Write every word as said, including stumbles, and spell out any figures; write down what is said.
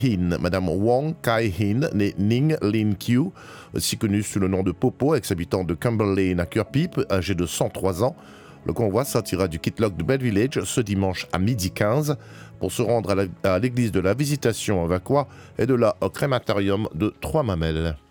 Hin, Madame Wong Kai-hin, née Ning Lin Kyu, aussi connue sous le nom de Popo, ex-habitant de Campbell Lane à Kirkpeep, âgée de cent trois ans. Le convoi sortira du Kitloch de Bell Village ce dimanche à midi quinze pour se rendre à, la, à l'église de la Visitation à Vaqua et de là au crématorium de Trois-Mamelles.